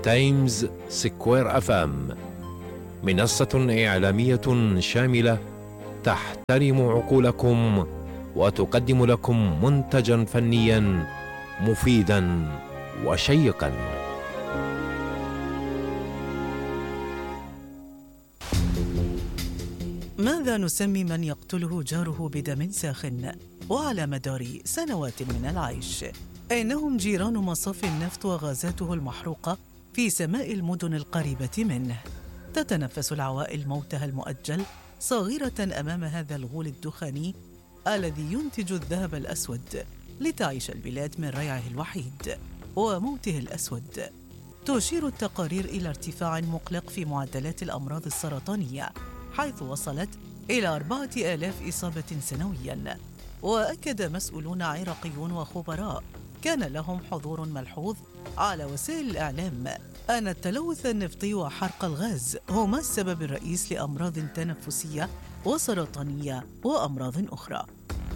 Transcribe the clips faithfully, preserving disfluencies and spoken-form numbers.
تايمز سكوير أف أم، منصة إعلامية شاملة تحترم عقولكم وتقدم لكم منتجا فنيا مفيدا وشيقا. ماذا نسمي من يقتله جاره بدم ساخن وعلى مدار سنوات من العيش؟ إنهم جيران مصاف النفط وغازاته المحروقة في سماء المدن القريبة منه. تتنفس العوائل موتها المؤجل صاغرة أمام هذا الغول الدخاني الذي ينتج الذهب الأسود لتعيش البلاد من ريعه الوحيد وموته الأسود. تشير التقارير إلى ارتفاع مقلق في معدلات الأمراض السرطانية، حيث وصلت إلى أربعة آلاف إصابة سنوياً. وأكد مسؤولون عراقيون وخبراء كان لهم حضور ملحوظ على وسائل الإعلام أن التلوث النفطي وحرق الغاز هما السبب الرئيس لأمراض تنفسية وسرطانية وأمراض أخرى.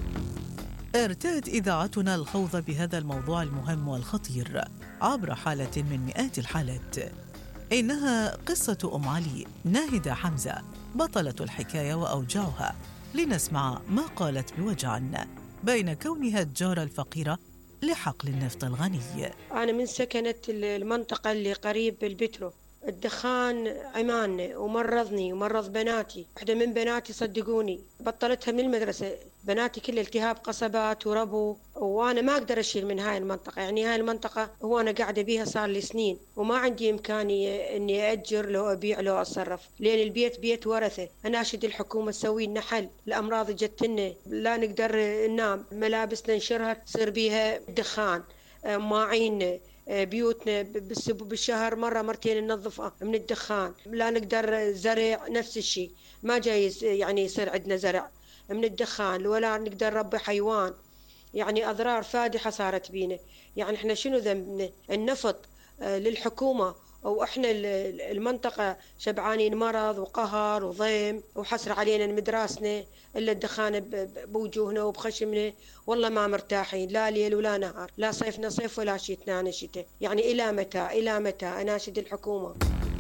ارتأت إذاعتنا الخوض بهذا الموضوع المهم والخطير عبر حالة من مئات الحالات. إنها قصة أم علي ناهدة حمزة، بطلة الحكاية وأوجعها، لنسمع ما قالت بوجع بين كونها الجارة الفقيرة لحقل النفط الغني. أنا من سكنت المنطقة اللي قريب البترو. الدخان عماني ومرضني ومرض بناتي. واحدة من بناتي صدقوني بطلتها من المدرسة، بناتي كل التهاب قصبات وربو، وأنا ما أقدر أشيل من هاي المنطقة. يعني هاي المنطقة هو أنا قاعدة بيها صار لي سنين، وما عندي إمكانية إني أأجر لو أبيع لو أتصرف، لأن البيت بيت ورثة. أناشد الحكومة تسوي لنا حل، الأمراض جتنا لا نقدر ننام، ملابسنا نشرها تصير بيها دخان، ماعين بيوتنا بالشهر مرة مرتين ننظفها من الدخان، لا نقدر زرع نفس الشيء، ما جايز يعني يصير عندنا زرع من الدخان، ولا نقدر ربي حيوان. يعني أضرار فادحة صارت بينا. يعني إحنا شنو ذنبنا؟ النفط للحكومة، أو إحنا المنطقة شبعانين مرض وقهر وضيم وحسر علينا مدراسنا، إلا الدخان بوجوهنا وبخشمنا، والله ما مرتاحين لا ليل ولا نهار، لا صيفنا صيف ولا شتنا شتاء. يعني إلى متى إلى متى؟ أناشد الحكومة.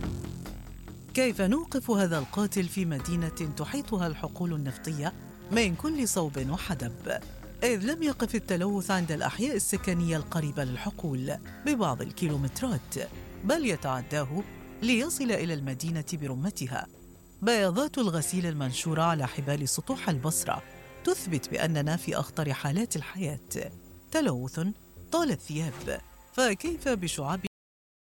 كيف نوقف هذا القاتل في مدينة تحيطها الحقول النفطية من كل صوب وحدب، إذ لم يقف التلوث عند الأحياء السكنية القريبة للحقول ببعض الكيلومترات، بل يتعداه ليصل إلى المدينة برمتها. بياضات الغسيل المنشورة على حبال سطوح البصرة تثبت بأننا في أخطر حالات الحياة. تلوث طال الثياب، فكيف بشعاب